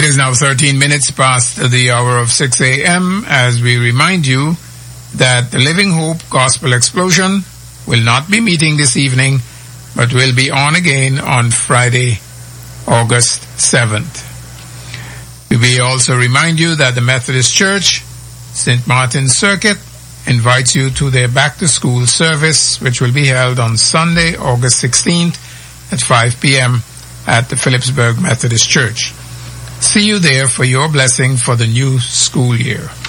is now 13 minutes past the hour of 6 a.m. as we remind you that the Living Hope Gospel Explosion will not be meeting this evening, but will be on again on Friday, August 7th. We also remind you that the Methodist Church, St. Martin's Circuit, invites you to their back-to-school service, which will be held on Sunday, August 16th at 5 p.m. at the Phillipsburg Methodist Church. See you there for your blessing for the new school year.